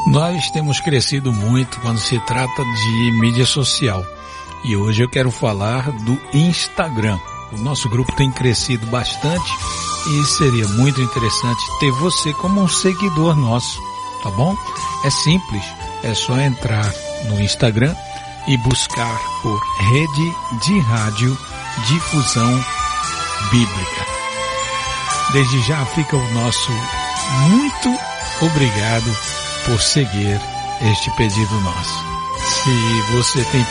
Nós temos crescido muito quando se trata de mídia social. E hoje eu quero falar do Instagram. O nosso grupo tem crescido bastante e seria muito interessante ter você como um seguidor nosso, tá bom? É simples, é só entrar no Instagram e buscar por Rede de Rádio Difusão Bíblica. Desde já fica o nosso muito obrigado por seguir este pedido nosso. Se você tem